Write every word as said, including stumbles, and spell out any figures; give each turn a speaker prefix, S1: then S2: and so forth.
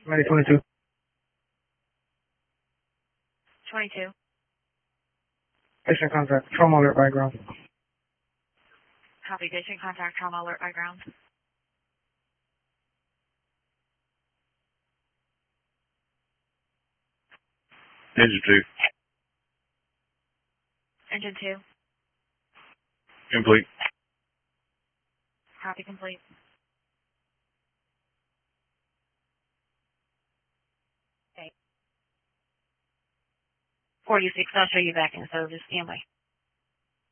S1: Mayday twenty-two.
S2: twenty-two.
S1: Station contact. Trauma alert by ground.
S2: Copy. Station contact. Trauma alert by ground.
S3: Engine two.
S2: Engine two.
S3: Complete.
S2: Copy. Complete. Okay. forty-six. I'll show you back in service. Stand by.